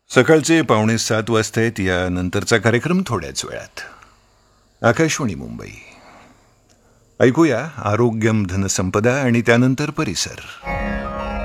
सकाळचे 6:45 वाजतायत. या नंतरचा कार्यक्रम थोड्याच वेळात. आकाशवाणी मुंबई. ऐकूया आरोग्यम धनसंपदा आणि त्यानंतर परिसर.